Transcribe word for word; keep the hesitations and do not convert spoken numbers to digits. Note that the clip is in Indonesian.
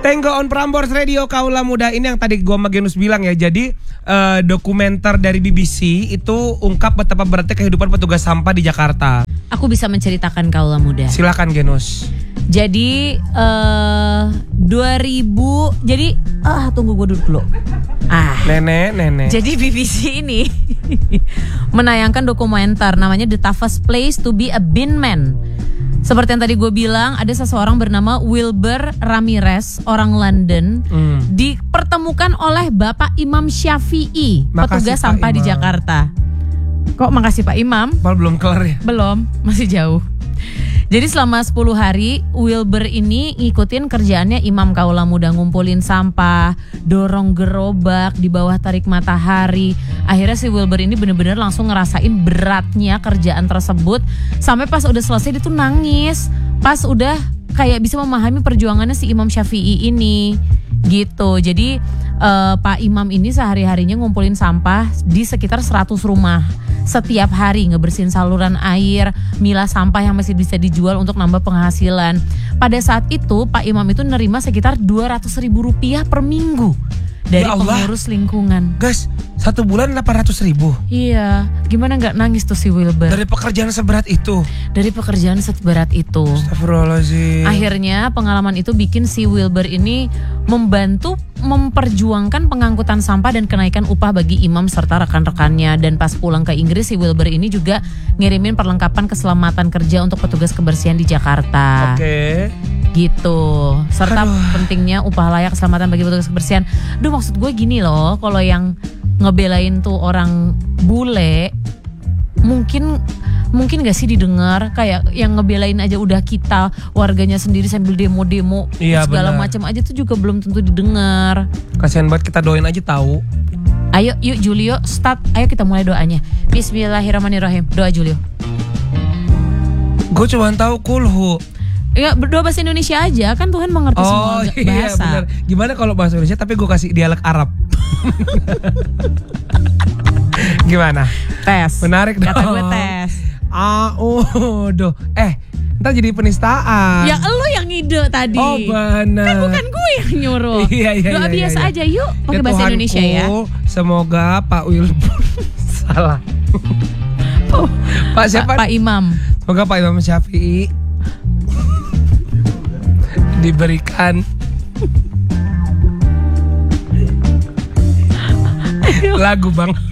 Renggo on Prambors Radio Kaula Muda ini yang tadi gua sama Genus bilang ya. Jadi uh, dokumenter dari B B C itu ungkap betapa beratnya kehidupan petugas sampah di Jakarta. Aku bisa menceritakan Kaula Muda. Silakan Genus. Jadi uh, dua ribu jadi ah tunggu gue duduk dulu. Ah. Nenek, nenek. Jadi B B C ini menayangkan dokumenter namanya The Toughest Place to be a Bin Man. Seperti yang tadi gue bilang, ada seseorang bernama Wilber Ramirez, orang London, hmm. dipertemukan oleh Bapak Imam Syafi'i, makasih petugas sampah Imam. Di Jakarta. Kok makasih Pak Imam? Padahal belum kelar ya? Belum, masih jauh. Jadi selama sepuluh hari Wilber ini ngikutin kerjaannya Imam Kaula Muda, ngumpulin sampah, dorong gerobak di bawah tarik matahari. Akhirnya si Wilber ini bener-bener langsung ngerasain beratnya kerjaan tersebut. Sampai pas udah selesai dia tuh nangis. Pas udah kayak bisa memahami perjuangannya si Imam Syafi'i ini gitu. Jadi uh, Pak Imam ini sehari-harinya ngumpulin sampah di sekitar seratus rumah. Setiap hari ngebersihin saluran air, milah sampah yang masih bisa dijual untuk nambah penghasilan. Pada saat itu Pak Imam itu nerima sekitar dua ratus ribu rupiah per minggu dari ya pengurus lingkungan. Guys, satu bulan delapan ratus ribu. Iya, gimana gak nangis tuh si Wilber? Dari pekerjaan seberat itu. Dari pekerjaan seberat itu. Astagfirullahaladzim. Akhirnya pengalaman itu bikin si Wilber ini membantu memperjuangkan pengangkutan sampah dan kenaikan upah bagi imam serta rekan-rekannya. Dan pas pulang ke Inggris, si Wilber ini juga ngirimin perlengkapan keselamatan kerja untuk petugas kebersihan di Jakarta. Oke. Okay. Gitu. Serta Aduh. pentingnya upah layak keselamatan bagi petugas kebersihan. Duh, maksud gue gini loh, kalau yang ngebelain tuh orang bule, mungkin mungkin gak sih didengar, kayak yang ngebelain aja udah kita warganya sendiri sambil demo-demo iya, segala macam aja tuh juga belum tentu didengar. Kasihan banget, kita doain aja tahu. Ayo yuk Julio start, ayo kita mulai doanya. Bismillahirrahmanirrahim. Doa Julio. Gue cuma tahu kulhu. Ya berdoa bahasa Indonesia aja, kan Tuhan mengerti oh, semua bahasa. Oh iya benar. Gimana kalau bahasa Indonesia tapi gue kasih dialek Arab? Gimana? Tes. Menarik dong. Kata gue tes. Ah, oh, doh. Eh, ntar jadi penistaan. Ya lo yang ngide tadi. Oh benar. Kan bukan gue yang nyuruh. Iya iya. Doa iya, biasa iya. aja yuk pakai ya, bahasa Tuhanku, Indonesia ya. Semoga Pak Wilbur salah. Oh, Pak siapa? Pak, Pak Imam. Semoga Pak Imam Syafi'i diberikan lagu Bang.